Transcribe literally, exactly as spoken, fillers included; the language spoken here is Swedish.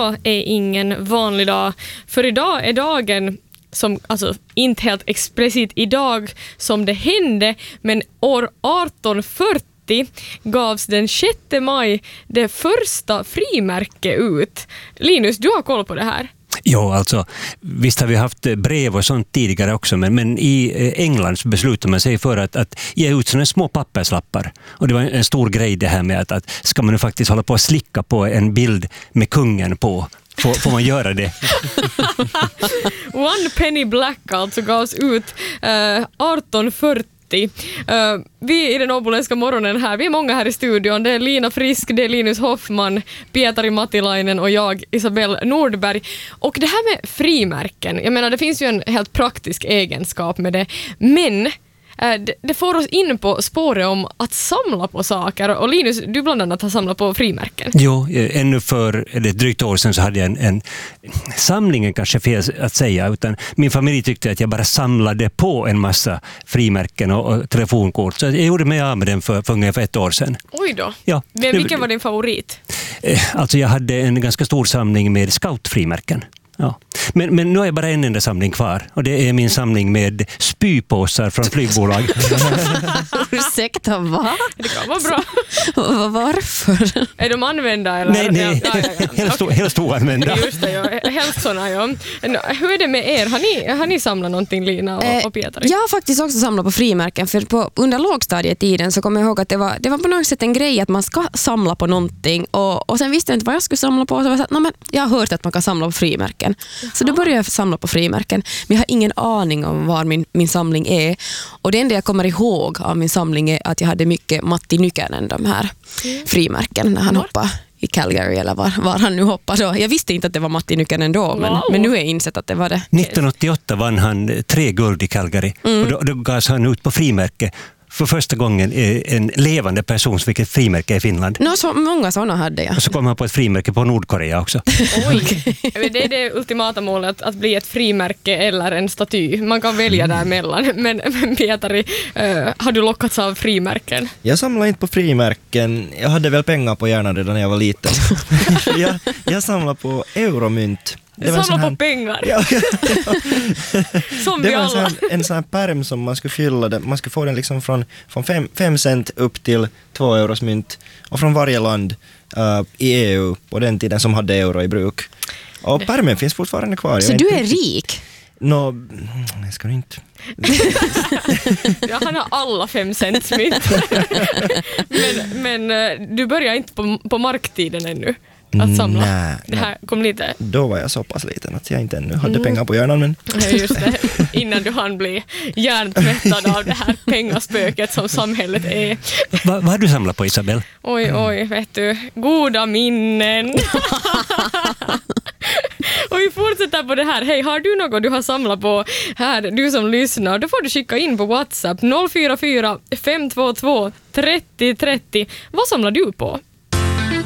idag är ingen vanlig dag. För idag är dagen som, alltså inte helt explicit idag som det hände, men år arton fyrtio gavs den sjätte maj det första frimärke ut. Linus, du har koll på det här. Jo, alltså, visst har vi haft brev och sånt tidigare också, men, men i England så beslutade man sig för att, att ge ut såna små papperslappar. Och det var en stor grej det här med att, att ska man nu faktiskt hålla på att slicka på en bild med kungen på, får, får man göra det? One penny black alltså gavs ut uh, arton fyrtio. Uh, vi i den åboländska morgonen här, vi är många här i studion. Det är Lina Frisk, det är Linus Hoffman, Pietari Matilainen och jag, Isabel Nordberg. Och det här med frimärken, jag menar det finns ju en helt praktisk egenskap med det, men Det, det får oss in på spåret om att samla på saker. Och Linus, du bland annat har samlat på frimärken. Jo, ännu för ett drygt år sedan så hade jag en, en samlingen, kanske fel att säga, utan min familj tyckte att jag bara samlade på en massa frimärken och, och telefonkort. Så jag gjorde mig av med den för, för ungefär ett år sedan. Oj då. Ja. Men vilken var din favorit? Alltså jag hade en ganska stor samling med scoutfrimärken. Ja. Men, men nu är bara en enda samling kvar, och det är min samling med spypåsar från flygbolag. Ursäkta, va? Det kan vara bra. Varför? Är de använda? Eller? Nej, nej. Ja, ja, ja. Helst, Okay. helst oanvända. Just det, ja. Helst såna, ja. Hur är det med er? Har ni, har ni samlat någonting, Lina och, och Pietari? Jag har faktiskt också samlat på frimärken, för på, under lågstadietiden så kommer jag ihåg att det var, det var på något sätt en grej att man ska samla på någonting, och, och sen visste jag inte vad jag skulle samla på, så jag, så, men jag har hört att man kan samla på frimärken. Så då började jag samla på frimärken. Men jag har ingen aning om var min, min samling är. Och det enda jag kommer ihåg av min samling är att jag hade mycket Matti Nykänen, de här frimärken, när han Var? hoppade i Calgary eller var, var han nu hoppade då. Jag visste inte att det var Matti Nykänen då, men, wow. men nu har jag insett att det var det. nittonhundraåttioåtta vann han tre guld i Calgary. Mm. Och då, då gavs han ut på frimärke för första gången en levande person som fick ett frimärke i Finland. Nå, så många sådana hade jag. Och så kom han på ett frimärke på Nordkorea också. Oj, det är det ultimata målet, att, att bli ett frimärke eller en staty. Man kan välja mm. däremellan. Men, men Pietari, uh, har du lockats av frimärken? Jag samlar inte på frimärken. Jag hade väl pengar på hjärnan redan när jag var liten. jag, jag samlar på euromynt. Det var samlar på här, pengar. Ja, ja, ja. Som det vi var alla. En, en sån här pärm som man skulle fylla. Det. Man skulle få den liksom från, från fem, fem cent upp till två euros mynt. Och från varje land uh, i E U på den tiden som hade euro i bruk. Och pärmen finns fortfarande kvar. Så du är rik? Nå, no, jag ska inte. Ja, han har alla fem cents mynt. men, men du börjar inte på, på marktiden ännu att samla. Nej, det här kom lite. Då var jag så pass liten att jag inte ännu hade mm. pengar på hjärnan. Men... Ja, just det. Innan du hann bli hjärntvättad av det här pengaspöket som samhället är. Va, vad har du samlat på, Isabel? Oj, oj, vet du. Goda minnen. Och vi fortsätter på det här. Hej, har du något du har samlat på här, du som lyssnar? Då får du skicka in på WhatsApp noll fyra fyra fem två två tre noll tre noll. Vad samlar du på?